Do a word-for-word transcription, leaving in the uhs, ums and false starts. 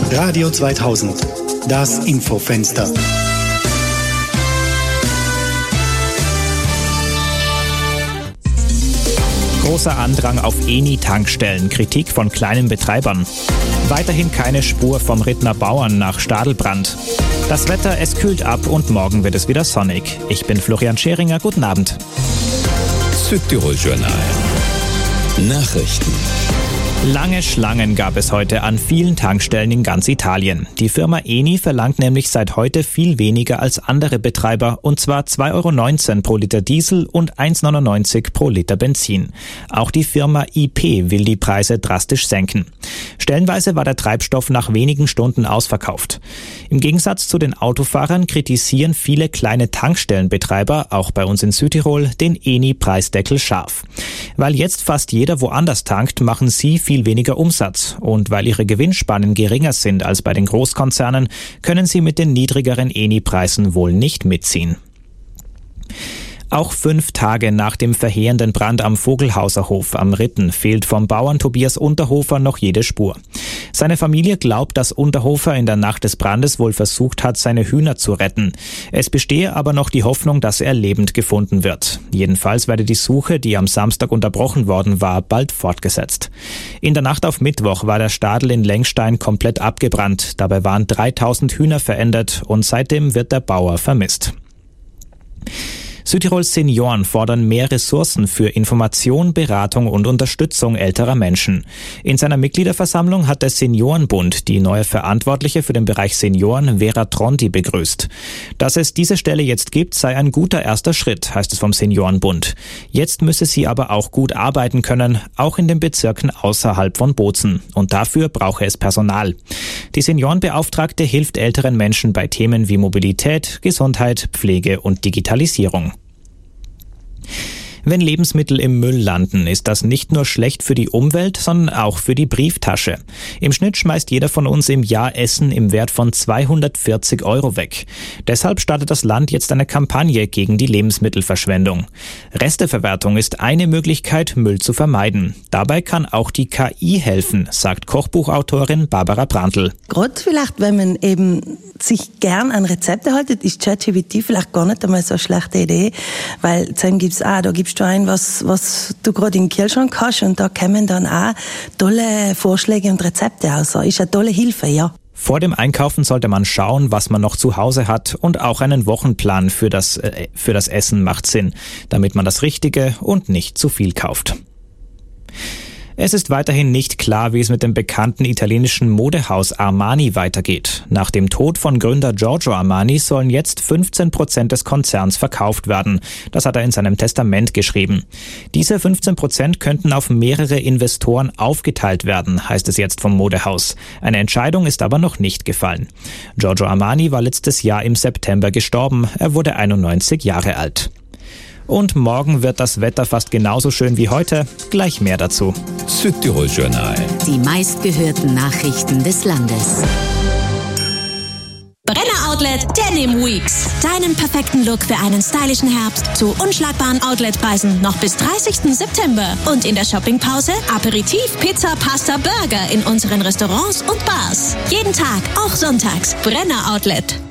Radio zweitausend, das Infofenster. Großer Andrang auf Eni-Tankstellen, Kritik von kleinen Betreibern. Weiterhin keine Spur vom Rittner Bauern nach Stadelbrand. Das Wetter, es kühlt ab und morgen wird es wieder sonnig. Ich bin Florian Scheringer, guten Abend. Südtirol Journal. Nachrichten. Lange Schlangen gab es heute an vielen Tankstellen in ganz Italien. Die Firma Eni verlangt nämlich seit heute viel weniger als andere Betreiber, und zwar zwei Euro neunzehn pro Liter Diesel und eins Euro neunundneunzig pro Liter Benzin. Auch die Firma I P will die Preise drastisch senken. Stellenweise war der Treibstoff nach wenigen Stunden ausverkauft. Im Gegensatz zu den Autofahrern kritisieren viele kleine Tankstellenbetreiber, auch bei uns in Südtirol, den Eni-Preisdeckel scharf. Weil jetzt fast jeder woanders tankt, machen sie viel weniger Umsatz. Und weil ihre Gewinnspannen geringer sind als bei den Großkonzernen, können sie mit den niedrigeren Eni-Preisen wohl nicht mitziehen. Auch fünf Tage nach dem verheerenden Brand am Vogelhauser Hof am Ritten fehlt vom Bauern Tobias Unterhofer noch jede Spur. Seine Familie glaubt, dass Unterhofer in der Nacht des Brandes wohl versucht hat, seine Hühner zu retten. Es bestehe aber noch die Hoffnung, dass er lebend gefunden wird. Jedenfalls werde die Suche, die am Samstag unterbrochen worden war, bald fortgesetzt. In der Nacht auf Mittwoch war der Stadel in Lengstein komplett abgebrannt. Dabei waren dreitausend Hühner verendet und seitdem wird der Bauer vermisst. Südtirols Senioren fordern mehr Ressourcen für Information, Beratung und Unterstützung älterer Menschen. In seiner Mitgliederversammlung hat der Seniorenbund die neue Verantwortliche für den Bereich Senioren, Vera Tronti, begrüßt. Dass es diese Stelle jetzt gibt, sei ein guter erster Schritt, heißt es vom Seniorenbund. Jetzt müsse sie aber auch gut arbeiten können, auch in den Bezirken außerhalb von Bozen. Und dafür brauche es Personal. Die Seniorenbeauftragte hilft älteren Menschen bei Themen wie Mobilität, Gesundheit, Pflege und Digitalisierung. Wenn Lebensmittel im Müll landen, ist das nicht nur schlecht für die Umwelt, sondern auch für die Brieftasche. Im Schnitt schmeißt jeder von uns im Jahr Essen im Wert von zweihundertvierzig Euro weg. Deshalb startet das Land jetzt eine Kampagne gegen die Lebensmittelverschwendung. Resteverwertung ist eine Möglichkeit, Müll zu vermeiden. Dabei kann auch die K I helfen, sagt Kochbuchautorin Barbara Brandl. Gerade vielleicht, wenn man eben sich gern an Rezepte haltet, ist ChatGPT vielleicht gar nicht einmal so eine schlechte Idee, weil dann gibt's auch, da gibst du ein, was, was du gerade im Kühlschrank hast, und da kommen dann auch tolle Vorschläge und Rezepte raus. Ist eine tolle Hilfe, ja. Vor dem Einkaufen sollte man schauen, was man noch zu Hause hat, und auch einen Wochenplan für das, äh, für das Essen macht Sinn, damit man das Richtige und nicht zu viel kauft. Es ist weiterhin nicht klar, wie es mit dem bekannten italienischen Modehaus Armani weitergeht. Nach dem Tod von Gründer Giorgio Armani sollen jetzt fünfzehn Prozent des Konzerns verkauft werden. Das hat er in seinem Testament geschrieben. Diese fünfzehn Prozent könnten auf mehrere Investoren aufgeteilt werden, heißt es jetzt vom Modehaus. Eine Entscheidung ist aber noch nicht gefallen. Giorgio Armani war letztes Jahr im September gestorben. Er wurde einundneunzig Jahre alt. Und morgen wird das Wetter fast genauso schön wie heute. Gleich mehr dazu. Südtirol Journal. Die meistgehörten Nachrichten des Landes. Brenner Outlet Denim Weeks. Deinen perfekten Look für einen stylischen Herbst zu unschlagbaren Outletpreisen noch bis dreißigsten September. Und in der Shoppingpause Aperitif, Pizza, Pasta, Burger in unseren Restaurants und Bars. Jeden Tag, auch sonntags. Brenner Outlet.